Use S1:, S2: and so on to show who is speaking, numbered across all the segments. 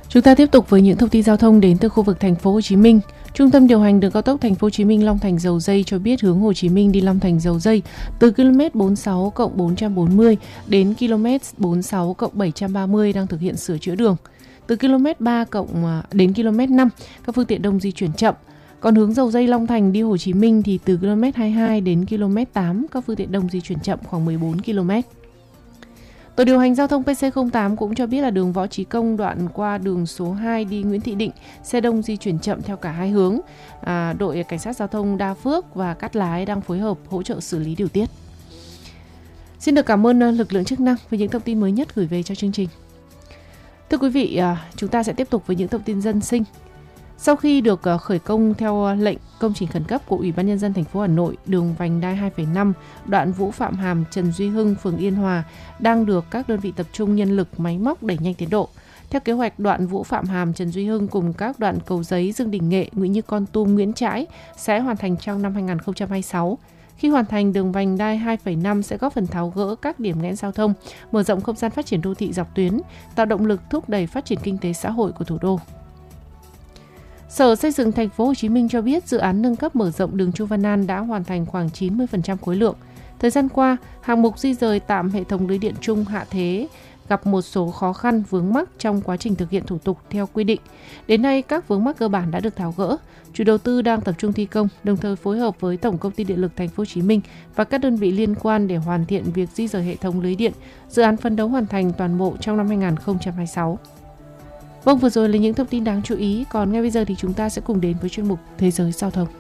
S1: Chúng ta tiếp tục với những thông tin giao thông đến từ khu vực thành phố Hồ Chí Minh. Trung tâm điều hành đường cao tốc thành phố Hồ Chí Minh Long Thành Dầu Giây cho biết hướng Hồ Chí Minh đi Long Thành Dầu Giây từ km 46+440 đến km 46+730 đang thực hiện sửa chữa đường. Từ km 3 đến km 5, các phương tiện đông di chuyển chậm. Còn hướng Dầu Giây Long Thành đi Hồ Chí Minh thì từ km 22 đến km 8, các phương tiện đông di chuyển chậm khoảng 14 km. Tổ điều hành giao thông PC08 cũng cho biết là đường Võ Chí Công đoạn qua đường số 2 đi Nguyễn Thị Định, xe đông di chuyển chậm theo cả hai hướng. Đội Cảnh sát Giao thông Đa Phước và Cát Lái đang phối hợp hỗ trợ xử lý điều tiết. Xin được cảm ơn lực lượng chức năng với những thông tin mới nhất gửi về cho chương trình. Thưa quý vị, chúng ta sẽ tiếp tục với những thông tin dân sinh. Sau khi được khởi công theo lệnh công trình khẩn cấp của Ủy ban Nhân dân thành phố Hà Nội, đường vành đai 2,5 đoạn Vũ Phạm Hàm, Trần Duy Hưng, phường Yên Hòa đang được các đơn vị tập trung nhân lực máy móc đẩy nhanh tiến độ. Theo kế hoạch, đoạn Vũ Phạm Hàm, Trần Duy Hưng cùng các đoạn Cầu Giấy, Dương Đình Nghệ, Nguyễn Như Con Tum, Nguyễn Trãi sẽ hoàn thành trong năm 2026. Khi hoàn thành, đường vành đai 2,5 sẽ góp phần tháo gỡ các điểm nghẽn giao thông, mở rộng không gian phát triển đô thị dọc tuyến, tạo động lực thúc đẩy phát triển kinh tế xã hội của thủ đô. Sở Xây dựng thành phố Hồ Chí Minh cho biết dự án nâng cấp mở rộng đường Chu Văn An đã hoàn thành khoảng 90% khối lượng. Thời gian qua, hạng mục di rời tạm hệ thống lưới điện chung hạ thế gặp một số khó khăn vướng mắc trong quá trình thực hiện thủ tục theo quy định. Đến nay, các vướng mắc cơ bản đã được tháo gỡ. Chủ đầu tư đang tập trung thi công, đồng thời phối hợp với Tổng Công ty Điện lực thành phố Hồ Chí Minh và các đơn vị liên quan để hoàn thiện việc di rời hệ thống lưới điện. Dự án phấn đấu hoàn thành toàn bộ trong năm 2026. Vâng, vừa rồi là những thông tin đáng chú ý. Còn ngay bây giờ thì chúng ta sẽ cùng đến với chuyên mục Thế giới giao thông.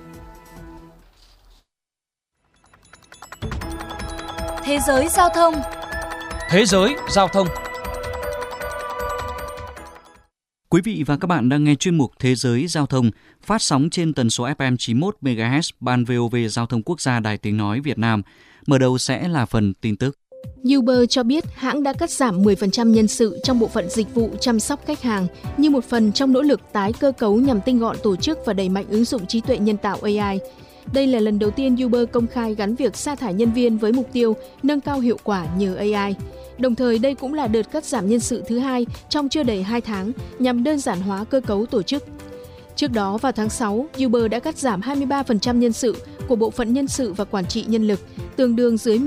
S2: Thế giới giao thông.
S3: Thế giới giao thông.
S4: Quý vị và các bạn đang nghe chuyên mục Thế giới giao thông phát sóng trên tần số FM 91 MHz Ban VOV Giao thông Quốc gia Đài Tiếng nói Việt Nam. Mở đầu sẽ là phần tin tức.
S5: Uber cho biết hãng đã cắt giảm 10% nhân sự trong bộ phận dịch vụ chăm sóc khách hàng như một phần trong nỗ lực tái cơ cấu nhằm tinh gọn tổ chức và đẩy mạnh ứng dụng trí tuệ nhân tạo AI. Đây là lần đầu tiên Uber công khai gắn việc sa thải nhân viên với mục tiêu nâng cao hiệu quả nhờ AI. Đồng thời đây cũng là đợt cắt giảm nhân sự thứ hai trong chưa đầy 2 tháng nhằm đơn giản hóa cơ cấu tổ chức. Trước đó vào tháng 6, Uber đã cắt giảm 23% nhân sự của bộ phận nhân sự và quản trị nhân lực, tương đương dưới